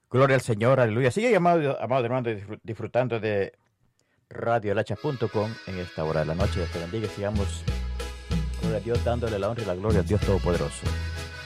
Gloria al Señor, aleluya. Sigue, amado hermano, disfrutando de radiolacha.com en esta hora de la noche. Dios te bendiga y sigamos, gloria a Dios, dándole la honra y la gloria a Dios Todopoderoso.